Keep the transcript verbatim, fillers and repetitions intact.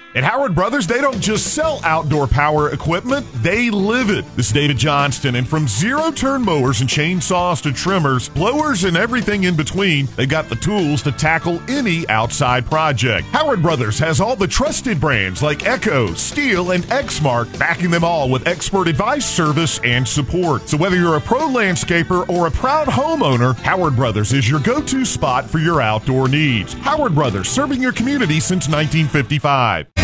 At Howard Brothers, they don't just sell outdoor power equipment, they live it. This is David Johnston, and from zero-turn mowers and chainsaws to trimmers, blowers, and everything in between, they got the tools to tackle any outside project. Howard Brothers has all the trusted brands like Echo, Steel, and Exmark, backing them all with expert advice, service, and support. So whether you're a pro landscaper or a proud homeowner, Howard Brothers is your go-to spot for your outdoor needs. Howard Brothers, serving your community since nineteen fifty-five.